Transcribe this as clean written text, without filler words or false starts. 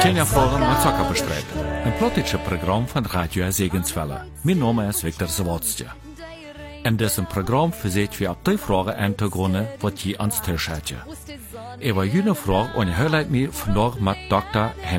Tjenja Fragen met Zucker bestreiten. Een politische Programm von Radio Segenswelle. Mein Name ist Viktor Zawadzki. In diesem Programm versuchen wir auf die Fragen einzugehen, die ihr ans Tisch habt. Über jene Frage unterhalte ich mich vandaag mit Dr.